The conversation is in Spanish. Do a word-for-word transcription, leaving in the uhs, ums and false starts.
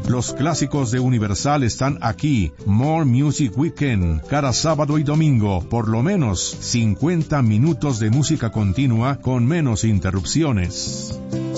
Los clásicos de Universal están aquí. More Music Weekend, cada sábado y domingo, por lo menos cincuenta minutos de música continua con menos interrupciones.